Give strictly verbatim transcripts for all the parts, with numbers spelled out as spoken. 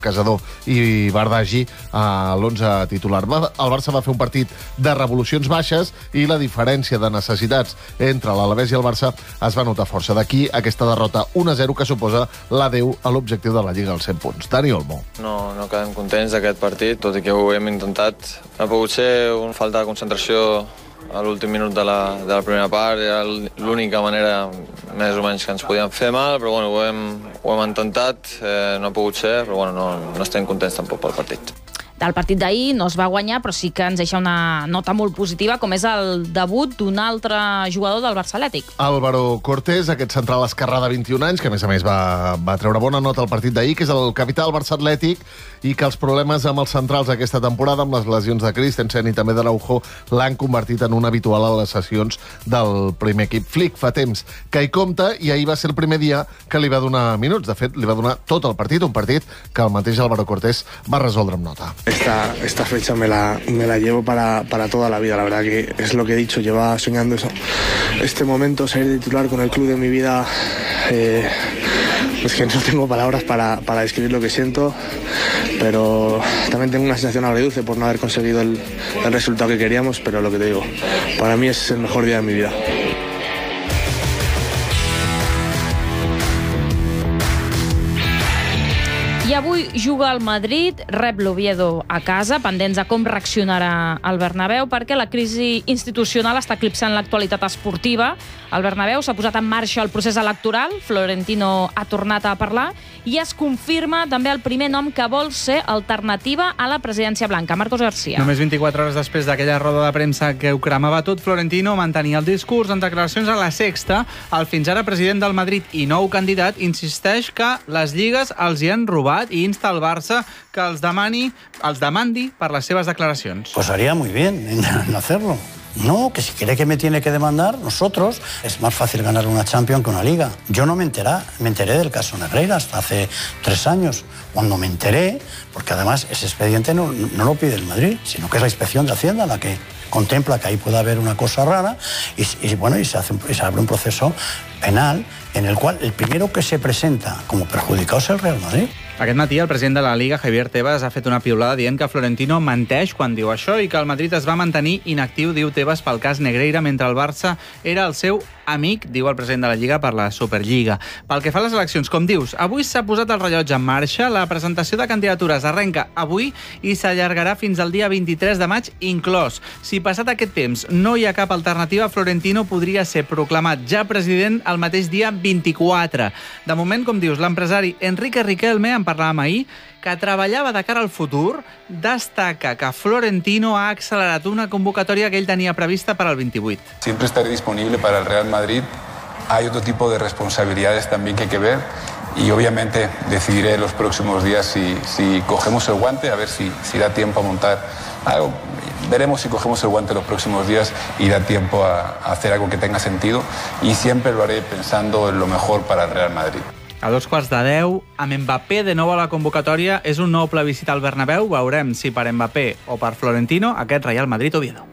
Casador i Bardagi a l'onze titular. El Barça va fer un partit de revolucions baixes i la diferència de necessitats entre l'Alavés i el Barça es va notar força. D'aquí aquesta derrota un a zero que suposa l'adeu a l'objectiu de la Lliga als cent punts. Dani Olmo. No, no quedem contents d'aquest partit, tot i que ho hem intentat. Ha pogut ser una falta de concentració a l'últim minut de la, de la primera part. Era l'única manera més o menys que ens podíem fer mal, però bueno, ho hem, ho hem intentat, eh, no ha pogut ser, però bueno, no, no estem contents tampoc pel partit. Del partit d'ahir no es va guanyar, però sí que ens deixa una nota molt positiva, com és el debut d'un altre jugador del Barça Atlètic. Álvaro Cortés, aquest central esquerrà de vint-i-un anys, que a més a més va, va treure bona nota al partit d'ahir, que és el capità del Barça Atlètic, i que els problemes amb els centrals aquesta temporada, amb les lesions de Christensen i també de l'Araujo, l'han convertit en un habitual a les sessions del primer equip. Flick fa temps que hi compta, i ahir va ser el primer dia que li va donar minuts. De fet, li va donar tot el partit, un partit que el mateix Álvaro Cortés va resoldre amb nota. Esta, esta fecha me la, me la llevo para, para toda la vida, la verdad que es lo que he dicho, llevaba soñando eso. Este momento, salir de titular con el club de mi vida, eh, es que no tengo palabras para, para describir lo que siento, pero también tengo una sensación agridulce por no haber conseguido el, el resultado que queríamos, pero lo que te digo, para mí es el mejor día de mi vida. I avui juga el Madrid, rep l'Oviedo a casa, pendents de com reaccionarà el Bernabéu, perquè la crisi institucional està eclipsant l'actualitat esportiva. Al Bernabéu s'ha posat en marxa el procés electoral, Florentino ha tornat a parlar, i es confirma també el primer nom que vol ser alternativa a la presidència blanca, Marcos García. Només vint-i-quatre hores després d'aquella roda de premsa que ho cremava tot, Florentino mantenia el discurs en declaracions a La Sexta. El fins ara president del Madrid i nou candidat insisteix que les lligues els hi han robat i insta al Barça que els demani, els demandi per les seves declaracions. Pues haría muy bien en hacerlo. No, que si quiere que me tiene que demandar, nosotros, es más fácil ganar una Champions que una Liga. Yo no me enteré, me enteré del caso Negreira hasta hace tres años. Cuando me enteré, porque además ese expediente no, no lo pide el Madrid, sino que es la Inspección de Hacienda la que contempla que ahí puede haber una cosa rara y, y bueno, y se, hace, y se abre un proceso penal en el cual el primero que se presenta como perjudicado es el Real Madrid. Aquest matí el president de la Liga, Javier Tebas, ha fet una piulada dient que Florentino menteix quan diu això i que el Madrid es va mantenir inactiu, diu Tebas, pel cas Negreira, mentre el Barça era el seu amic, diu el president de la Lliga, per la Superliga. Pel que fa a les eleccions, com dius, avui s'ha posat el rellotge en marxa, la presentació de candidatures arrenca avui i s'allargarà fins al dia vint-i-tres de maig inclòs. Si passat aquest temps no hi ha cap alternativa, Florentino podria ser proclamat ja president el mateix dia vint-i-quatre. De moment, com dius, l'empresari Enrique Riquelme, en parlàvem ahir, que treballava de cara al futur, destaca que Florentino ha accelerat una convocatòria que ell tenia prevista per al vint-i-vuit. Siempre estaré disponible para el Real Madrid. Hay otro tipo de responsabilidades también que hay que ver y obviamente decidiré en los próximos días si, si cogemos el guante, a ver si, si da tiempo a montar algo. Veremos si cogemos el guante los próximos días y da tiempo a, a hacer algo que tenga sentido y siempre lo haré pensando en lo mejor para el Real Madrid. A dos quarts de deu, amb Mbappé de nou a la convocatòria, és un nou plebiscit al Bernabéu. Veurem si per Mbappé o per Florentino aquest Real Madrid-Oviedo.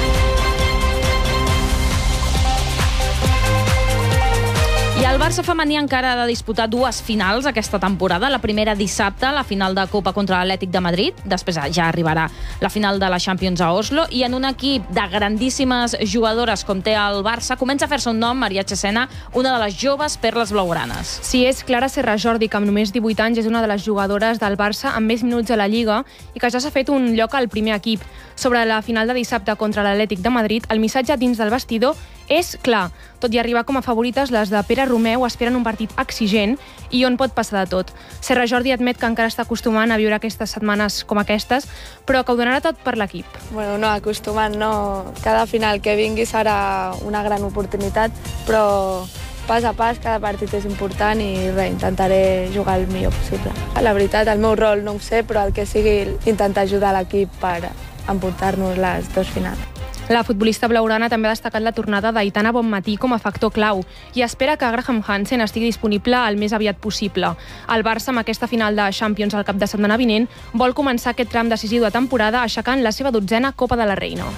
I el Barça femení encara ha de disputar dues finals aquesta temporada. La primera dissabte, la final de Copa contra l'Atlètic de Madrid. Després ja arribarà la final de la Champions a Oslo. I en un equip de grandíssimes jugadores com té el Barça, comença a fer-se un nom, Maria Chesena, una de les joves perles blaugranes. Sí, és Clara Serra Jordi, que amb només divuit anys és una de les jugadores del Barça amb més minuts a la Lliga i que ja s'ha fet un lloc al primer equip. Sobre la final de dissabte contra l'Atlètic de Madrid, el missatge dins del vestidor és clar. Tot i arribar com a favorites, les de Pere Romeu esperen un partit exigent i on pot passar de tot. Serra Jordi admet que encara està acostumant a viure aquestes setmanes com aquestes, però que ho donarà tot per l'equip. Bueno, no, acostumant no. Cada final que vingui serà una gran oportunitat, però pas a pas cada partit és important i res, intentaré jugar el millor possible. La veritat, el meu rol no ho sé, però el que sigui intentar ajudar l'equip per emportar-nos les dos finals. La futbolista blaugrana també ha destacat la tornada d'Aitana Bonmatí com a factor clau i espera que Graham Hansen estigui disponible el més aviat possible. El Barça, amb aquesta final de Champions al cap de setmana vinent, vol començar aquest tram decisiu de temporada aixecant la seva dotzena Copa de la Reina.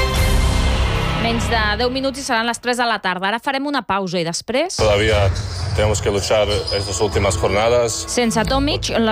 Menys de deu minuts i seran les tres de la tarda. Ara farem una pausa i després... Todavía tenemos que luchar estas últimas jornadas. Sense Tomic,